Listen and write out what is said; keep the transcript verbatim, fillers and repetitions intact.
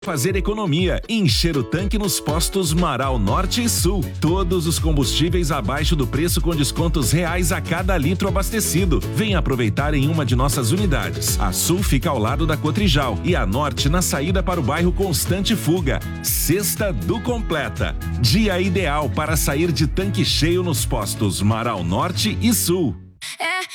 Fazer economia e encher o tanque nos postos Marau Norte e Sul. Todos os combustíveis abaixo do preço com descontos reais a cada litro abastecido. Venha aproveitar em uma de nossas unidades. A Sul fica ao lado da Cotrijal e a Norte na saída para o bairro Constante Fuga. Sexta do Completa. Dia ideal para sair de tanque cheio nos postos Marau Norte e Sul.